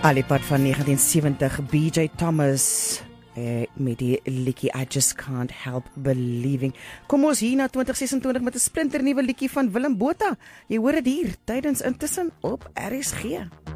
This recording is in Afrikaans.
Alipad van 1970, BJ Thomas met die liedjie I Just Can't Help Believing. Kom ons hier na 2026 met 'n splinter nuwe liedjie van Willem Botha. Jy hoor dit hier tydens Intussen op RSG.